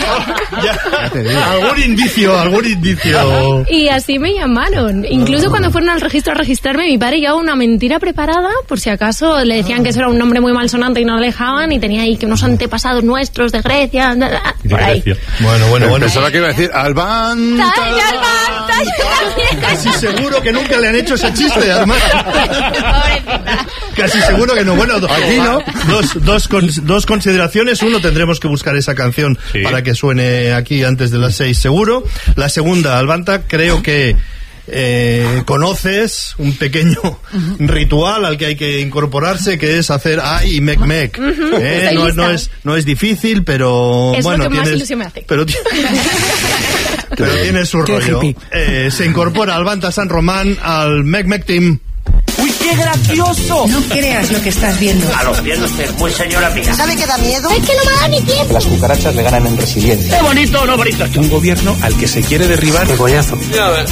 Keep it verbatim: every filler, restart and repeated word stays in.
ya, ya algún indicio, algún indicio. Y así me llamaron. Incluso oh. cuando fueron al registro a registrarme, mi padre llevaba una mentira preparada, por si acaso le decían que eso era un nombre muy malsonante y no lo dejaban, y tenía ahí que unos antepasados nuestros de Grecia, por ahí. Bueno, bueno, bueno. Pensaba que iba a decir Albanta. Casi seguro que nunca le han hecho ese chiste, Armando. Casi seguro que no. Bueno, aquí no. Dos, dos, con, dos consideraciones. Uno, tendremos que buscar esa canción sí. para que suene aquí antes de las seis, seguro. La segunda, Albanta, creo que eh, conoces un pequeño uh-huh. ritual al que hay que incorporarse, que es hacer ay y mec mec. Uh-huh. Eh, no, no es no es difícil, pero es bueno, lo que tienes, más ilusión me hace. Pero, pero tiene su rollo. Eh, se incorpora Albanta San Román al Mec Mec Team. ¡Uy, qué gracioso! No creas lo que estás viendo. A lo viendo usted, muy señora mía. ¿Sabe qué da miedo? Es que no me da ni tiempo. Las cucarachas le ganan en resiliencia. ¡Qué bonito o no bonito! Un gobierno al que se quiere derribar. ¡Qué coñazo!